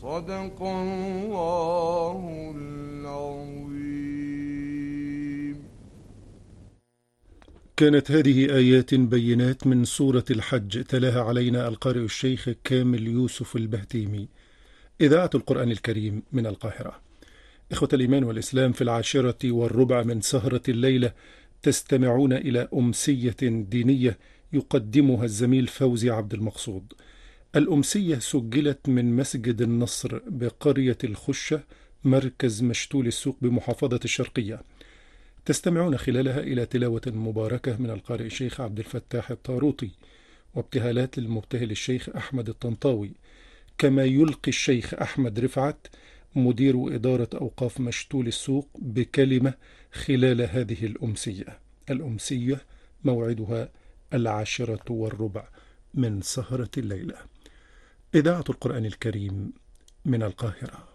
صدق الله العظيم. كانت هذه آيات بينات من سورة الحج، تلاها علينا القارئ الشيخ كامل يوسف البهتيمي، إذاعة القرآن الكريم من القاهرة. إخوة الإيمان والإسلام، في 10:15 من سهرة الليلة تستمعون إلى أمسية دينية يقدمها الزميل فوزي عبد المقصود. الأمسية سجلت من مسجد النصر بقرية الخشة، مركز مشتول السوق بمحافظة الشرقية. تستمعون خلالها إلى تلاوة مباركة من القارئ الشيخ عبد الفتاح الطاروطي، وابتهالات للمبتهل الشيخ أحمد الطنطاوي، كما يلقي الشيخ أحمد رفعت مدير إدارة أوقاف مشتول السوق بكلمة خلال هذه الأمسية. الأمسية موعدها 10:15 من سهرة الليلة. إذاعة القرآن الكريم من القاهرة.